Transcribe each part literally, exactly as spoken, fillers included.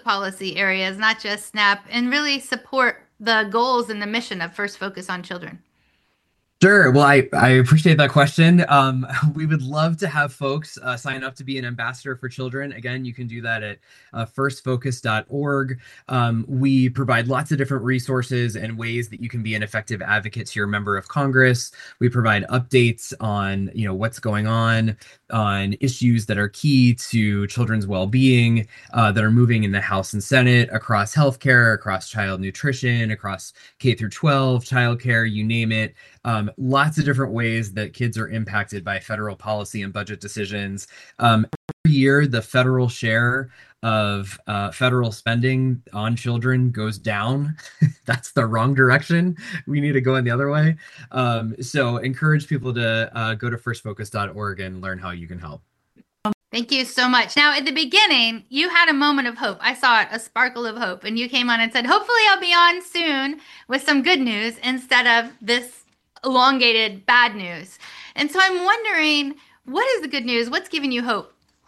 policy areas, not just SNAP, and really support the goals and the mission of First Focus on Children? Sure. Well, I, I appreciate that question. Um, we would love to have folks uh, sign up to be an ambassador for children. Again, you can do that at uh, first focus dot org. Um, we provide lots of different resources and ways that you can be an effective advocate to your member of Congress. We provide updates on, you know, what's going on, on issues that are key to children's well-being, uh, that are moving in the House and Senate across healthcare, across child nutrition, across K through twelve, childcare, you name it. Um, lots of different ways that kids are impacted by federal policy and budget decisions. Um, every year, the federal share of uh, federal spending on children goes down. That's the wrong direction. We need to go in the other way. Um, so encourage people to uh, go to first focus dot org and learn how you can help. Thank you so much. Now, at the beginning, you had a moment of hope. I saw it, a sparkle of hope, and you came on and said, hopefully I'll be on soon with some good news instead of this elongated bad news. And so I'm wondering, what is the good news? What's giving you hope?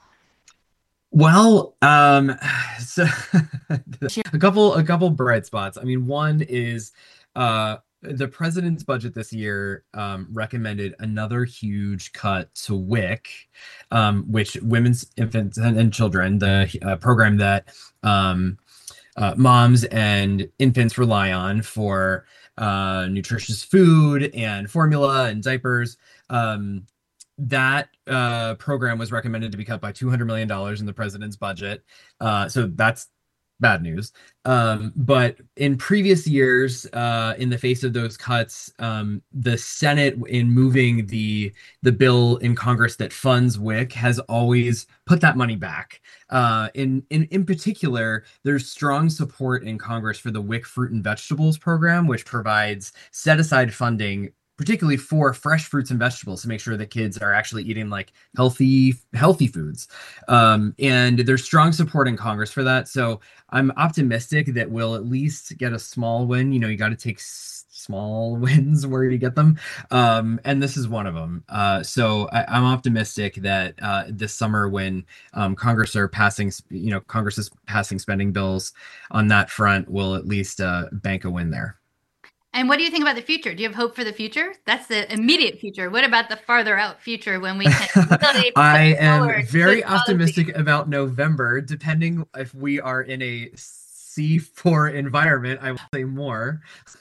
Well, um, so a couple a couple bright spots. I mean, one is uh the president's budget this year um, recommended another huge cut to WIC, um, which Women's Infants and, and Children, the uh, program that um, uh, moms and infants rely on for uh, nutritious food and formula and diapers. Um, that uh, program was recommended to be cut by two hundred million dollars in the president's budget. Uh, so that's bad news. Um, but in previous years, uh, in the face of those cuts, um, the Senate, in moving the the bill in Congress that funds WIC, has always put that money back. Uh, in in in particular, there's strong support in Congress for the WIC Fruit and Vegetables program, which provides set aside funding particularly for fresh fruits and vegetables to make sure that kids are actually eating like healthy healthy foods. Um, and there's strong support in Congress for that. So I'm optimistic that we'll at least get a small win. You know, you got to take s- small wins where you get them. Um, and this is one of them. Uh, so I, I'm optimistic that uh, this summer when um, Congress are passing, you know, Congress is passing spending bills on that front, we'll at least uh, bank a win there. And what do you think about the future? Do you have hope for the future? That's the immediate future. What about the farther out future when we can really push I am forward good very policy? optimistic about November. Depending if we are in a C four environment, I will say more.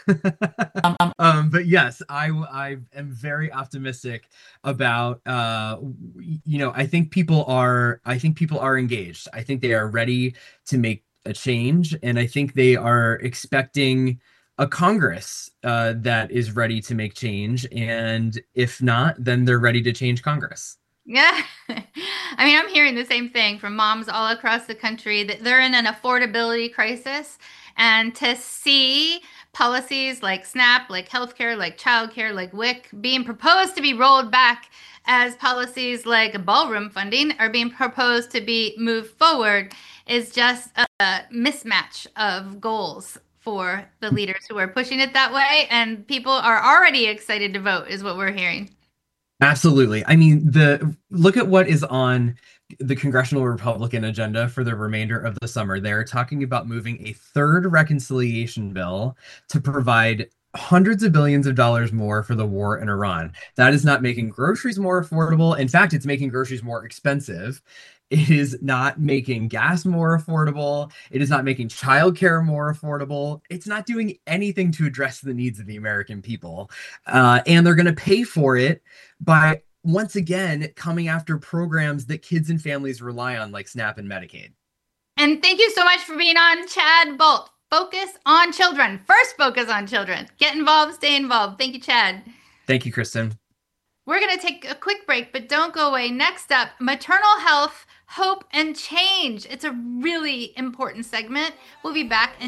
Um, but yes, I I am very optimistic about uh you know, I think people are I think people are engaged. I think they are ready to make a change, and I think they are expecting a Congress uh, that is ready to make change. And if not, then they're ready to change Congress. Yeah. I mean, I'm hearing the same thing from moms all across the country that they're in an affordability crisis. And to see policies like SNAP, like healthcare, like childcare, like WIC being proposed to be rolled back as policies like ballroom funding are being proposed to be moved forward is just a mismatch of goals for the leaders who are pushing it that way. And people are already excited to vote, is what we're hearing. Absolutely. I mean, the look at what is on the congressional Republican agenda for the remainder of the summer. They're talking about moving a third reconciliation bill to provide hundreds of billions of dollars more for the war in Iran. That is not making groceries more affordable. In fact, it's making groceries more expensive. It is not making gas more affordable. It is not making childcare more affordable. It's not doing anything to address the needs of the American people. Uh, and they're going to pay for it by once again coming after programs that kids and families rely on, like SNAP and Medicaid. And thank you so much for being on, Chad Bolt. Focus on children. First, focus on children. Get involved, stay involved. Thank you, Chad. Thank you, Kristen. We're going to take a quick break, but don't go away. Next up, maternal health, hope, and change. It's a really important segment. We'll be back in